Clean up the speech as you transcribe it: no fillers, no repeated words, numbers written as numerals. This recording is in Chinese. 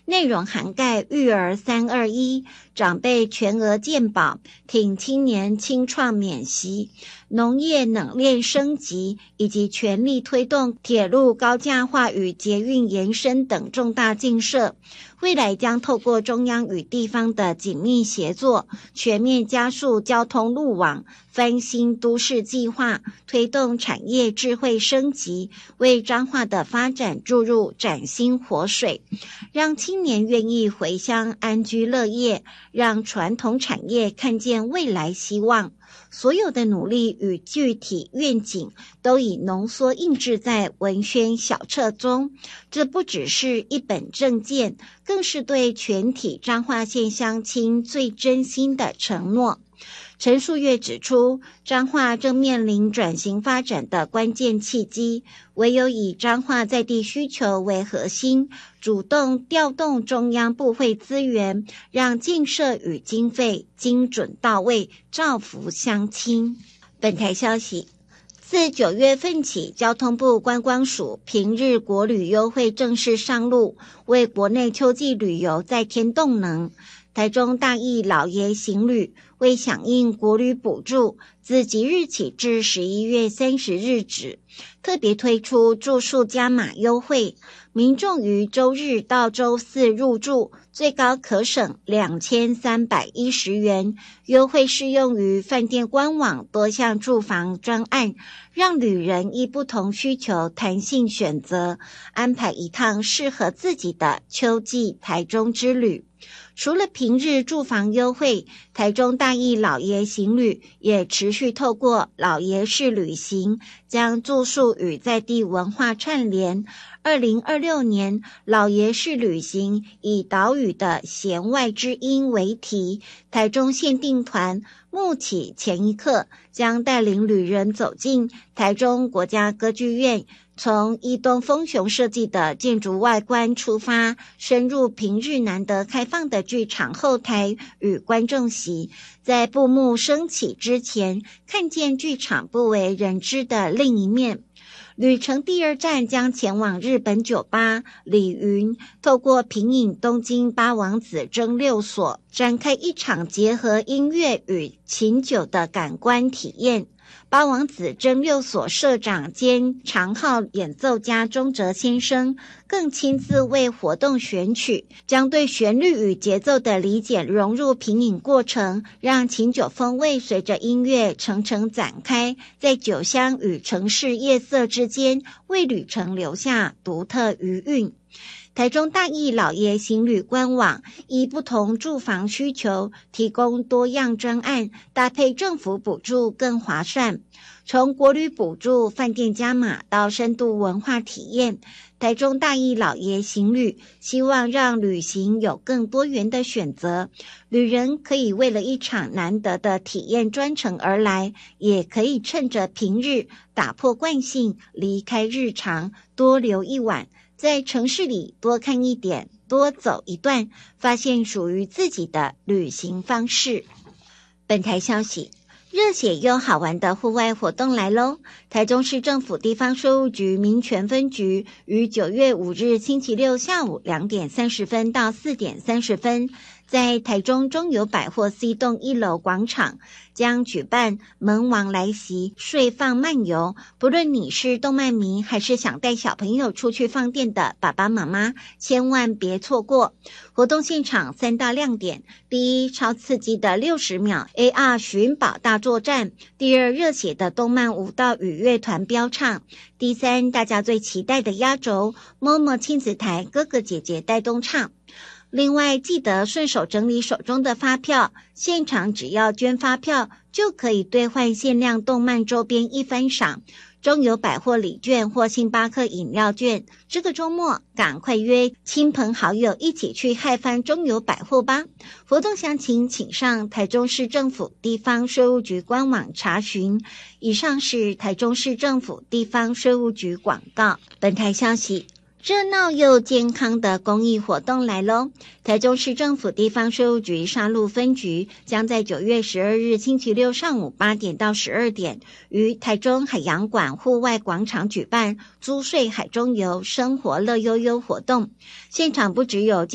内容涵盖育儿321、长辈全额健保、挺青年青创免息、农业冷链升级，以及全力推动铁路高架化与捷运延伸等重大建设。未来将透过中央与地方的紧密协作，全面加速交通路网翻新都市计划，推动产业智慧升级，为彰化的发展注入崭新活水，让青年愿意回乡安居乐业，让传统产业看见未来希望。所有的努力与具体愿景都已浓缩印制在文宣小册中，这不只是一本政见，更是对全体彰化县乡亲最真心的承诺。陈树月指出，彰化正面临转型发展的关键契机，唯有以彰化在地需求为核心，主动调动中央部会资源，让建设与经费精准到位，造福乡亲。本台消息，自9月份起，交通部观光署平日国旅优惠正式上路，为国内秋季旅游再添动能。台中大义老爷行旅为响应国旅补助，自即日起至11月30日止，特别推出住宿加码优惠，民众于周日到周四入住，最高可省2310元，优惠适用于饭店官网多项住房专案，让旅人依不同需求弹性选择，安排一趟适合自己的秋季台中之旅。除了平日住房优惠，台中大义老爷行旅也持续透过老爷式旅行，将住宿与在地文化串联。2026年老爷式旅行以岛屿的弦外之音为题，台中限定团幕起前一刻将带领旅人走进台中国家歌剧院，从伊东丰雄设计的建筑外观出发，深入平日难得开放的剧场后台与观众席，在布幕升起之前，看见剧场不为人知的另一面。旅程第2站将前往日本酒吧礼云，透过品饮东京八王子蒸馏所，展开一场结合音乐与琴酒的感官体验。八王子蒸馏所社长兼长号演奏家钟哲先生更亲自为活动选曲，将对旋律与节奏的理解融入品饮过程，让琴酒风味随着音乐层层展开，在酒香与城市夜色之间，为旅程留下独特余韵。台中大义老爷行旅官网依不同住房需求提供多样专案，搭配政府补助更划算。从国旅补助、饭店加码到深度文化体验，台中大义老爷行旅希望让旅行有更多元的选择。旅人可以为了一场难得的体验专程而来，也可以趁着平日打破惯性，离开日常，多留一晚，在城市里多看一点，多走一段，发现属于自己的旅行方式。本台消息，热血又好玩的户外活动来咯！台中市政府地方税务局民权分局于9月5日星期六下午2点30分到4点30分，在台中中友百货 C 栋1楼广场将举办门王来袭睡放漫游，不论你是动漫迷还是想带小朋友出去放电的爸爸妈妈，千万别错过。活动现场3大亮点：第一，超刺激的60秒 AR 寻宝大作战；第二，热血的动漫舞蹈与乐团飙唱；第三，大家最期待的压轴，Momo亲子台哥哥姐姐带动唱。另外，记得顺手整理手中的发票，现场只要捐发票就可以兑换限量动漫周边一番赏，中友百货礼券或星巴克饮料券。这个周末赶快约亲朋好友一起去嗨翻中友百货吧！活动详情请上台中市政府地方税务局官网查询。以上是台中市政府地方税务局广告。本台消息，热闹又健康的公益活动来咯！台中市政府地方税务局沙鹿分局将在9月12日星期六上午8点到12点，于台中海洋馆户外广场举办租税海中游生活乐悠悠活动。现场不只有